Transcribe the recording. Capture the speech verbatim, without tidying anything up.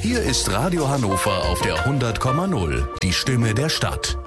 Hier ist Radio Hannover auf der hundert Komma null, die Stimme der Stadt.